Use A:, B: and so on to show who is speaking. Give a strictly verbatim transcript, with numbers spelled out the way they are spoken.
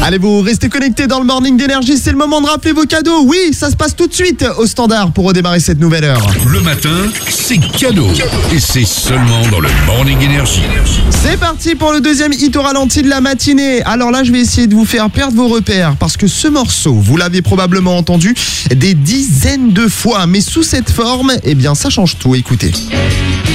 A: Allez, vous restez connectés dans le Morning d'Énergie, c'est le moment de rappeler vos cadeaux. Oui, ça se passe tout de suite au standard pour redémarrer cette nouvelle heure.
B: Le matin, c'est cadeau. Et c'est seulement dans le Morning Énergie.
A: C'est parti pour le deuxième hit au ralenti de la matinée. Alors là, je vais essayer de vous faire perdre vos repères parce que ce morceau, vous l'avez probablement entendu des dizaines de fois. Mais sous cette forme, eh bien, ça change tout. Écoutez.